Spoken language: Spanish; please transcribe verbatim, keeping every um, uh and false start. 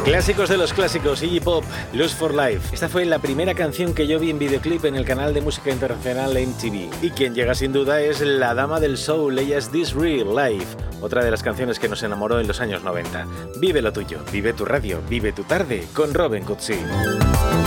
Clásicos de los clásicos, Iggy Pop, Lust for Life. Esta fue la primera canción que yo vi en videoclip en el canal de música internacional M T V. Y quien llega sin duda es la dama del soul, ella es This Real Life, otra de las canciones que nos enamoró en los años noventa. Vive lo tuyo, vive tu radio, vive tu tarde con Robin Cootsy.